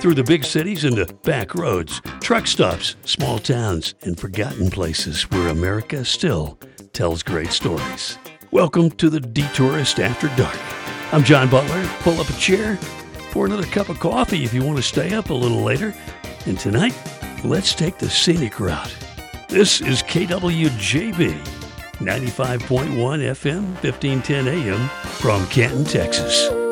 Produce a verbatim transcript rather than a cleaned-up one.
through the big cities and the back roads, truck stops, small towns, and forgotten places where America still tells great stories. Welcome to the Detourist After Dark. I'm John Butler. Pull up a chair, pour another cup of coffee if you want to stay up a little later. And tonight, let's take the scenic route. This is K W J B, ninety-five point one F M, fifteen ten A M from Canton, Texas.